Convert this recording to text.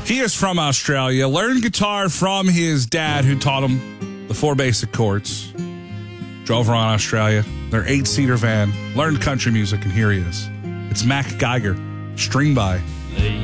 He is from Australia, learned guitar from his dad who taught him the 4 basic chords. Drove around Australia, their 8-seater van, learned country music, and here he is. It's Mac Geiger, String By. Lay